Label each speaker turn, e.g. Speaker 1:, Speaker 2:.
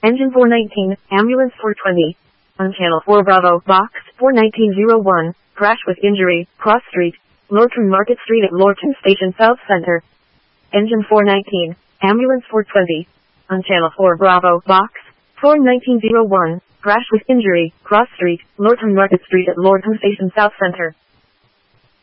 Speaker 1: Engine 419, Ambulance 420. On Channel 4 Bravo, Box 41901, crash with injury, Cross Street, Lorton Market Street at Lorton Station South Center. Engine 419, Ambulance 420. On Channel 4 Bravo, Box 41901, crash with injury, Cross Street, Lorton Market Street at Lorton Station South Center.